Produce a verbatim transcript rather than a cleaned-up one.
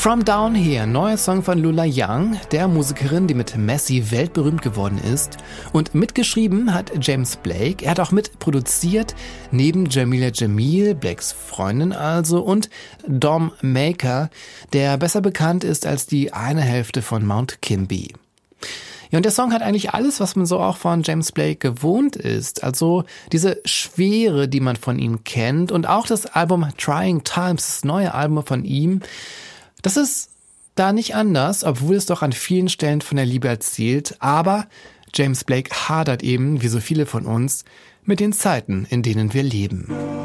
From Down Here, neuer Song von Lola Young, der Musikerin, die mit Messi weltberühmt geworden ist. Und mitgeschrieben hat James Blake. Er hat auch mitproduziert, neben Jamila Jamil, Blakes Freundin also, und Dom Maker, der besser bekannt ist als die eine Hälfte von Mount Kimby. Ja, und der Song hat eigentlich alles, was man so auch von James Blake gewohnt ist. Also diese Schwere, die man von ihm kennt, und auch das Album Trying Times, das neue Album von ihm. Das ist da nicht anders, obwohl es doch an vielen Stellen von der Liebe erzählt. Aber James Blake hadert eben, wie so viele von uns, mit den Zeiten, in denen wir leben.